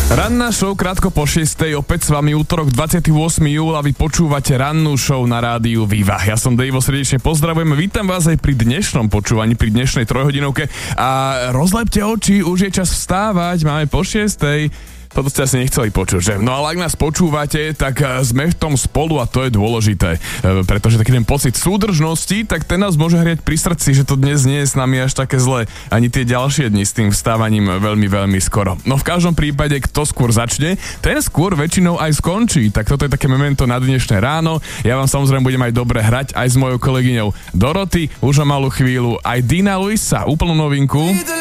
Ranná show krátko po 6. Opäť s vami útorok 28. júla. Vy počúvate rannú show na rádiu Viva. Ja som Dejvo, srdečne pozdravujem. Vítam vás aj pri dnešnom počúvaní, pri dnešnej trojhodinovke. A rozlepte oči, už je čas vstávať. Máme po 6. Toto ste asi nechceli počuť, že? No ale ak nás počúvate, tak sme v tom spolu a to je dôležité. Pretože taký ten pocit súdržnosti, tak ten nás môže hriať pri srdci, že to dnes nie je s nami až také zlé. Ani tie ďalšie dni s tým vstávaním veľmi, veľmi skoro. No v každom prípade, kto skôr začne, ten skôr väčšinou aj skončí. Tak toto je také memento na dnešné ráno. Ja vám samozrejme budem aj dobre hrať aj s mojou kolegyňou Doroty. Už o malú chvíľu aj Dina Luisa, úplnú novinku.